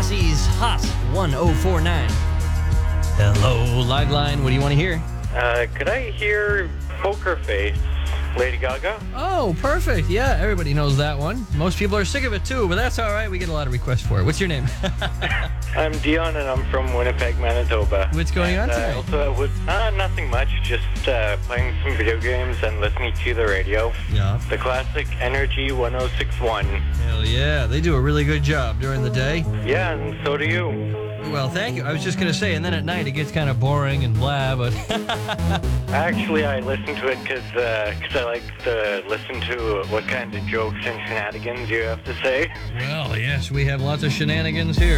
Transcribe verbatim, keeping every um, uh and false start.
Aussie's Hot one oh four nine. Hello, Live Line. What do you want to hear? Uh, could I hear Poker Face, Lady Gaga? Oh, perfect. Yeah, everybody knows that one. Most people are sick of it too, but that's all right. We get a lot of requests for it. What's your name? I'm Dion, and I'm from Winnipeg, Manitoba. What's going on and, today? Uh, also, with, uh, nothing much. Just uh, playing some video games and listening to the radio. Yeah. The classic Energy one oh six one. Hell yeah. They do a really good job during the day. Yeah, and so do you. Well, thank you. I was just going to say, and then at night it gets kind of boring and blah, but... Actually, I listen to it because uh, cause I like to listen to what kind of jokes and shenanigans you have to say. Well, yes, we have lots of shenanigans here.